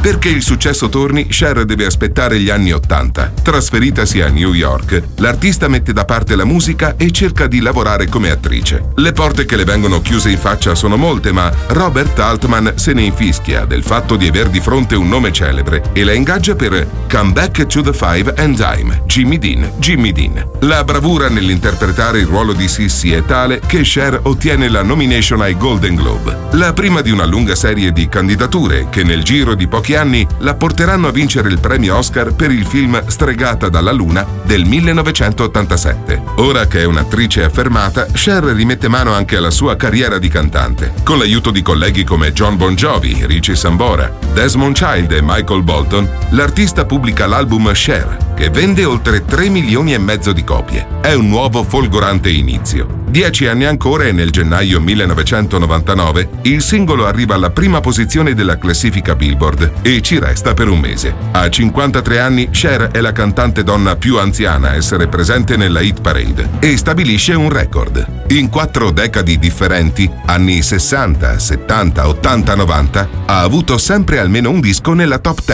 Perché il successo torni, Cher deve aspettare gli anni '80. Trasferitasi a New York, l'artista mette da parte la musica e cerca di lavorare come attrice. Le porte che le vengono chiuse in faccia sono molte, ma Robert Altman se ne infischia del fatto di aver di fronte un nome celebre e la ingaggia per Come Back to the Five and Dime, Jimmy Dean. La bravura nell'interpretare il ruolo di Sissy è tale che Cher ottiene la nomination ai Golden Globe, la prima di una lunga serie di candidature che nel giro di pochi anni la porteranno a vincere il premio Oscar per il film Stregata dalla Luna del 1987. Ora che è un'attrice affermata, Cher rimette mano anche alla sua carriera di cantante. Con l'aiuto di colleghi come John Bon Jovi, Richie Sambora, Desmond Child e Michael Bolton, l'artista pubblica l'album Cher, che vende oltre 3 milioni e mezzo di copie. È un nuovo folgorante inizio. 10 anni ancora e nel gennaio 1999 il singolo arriva alla prima posizione della classifica Billboard e ci resta per un mese. A 53 anni Cher è la cantante donna più anziana a essere presente nella hit parade e stabilisce un record. In 4 decadi differenti, anni 60, 70, 80, 90, ha avuto sempre almeno un disco nella top 10.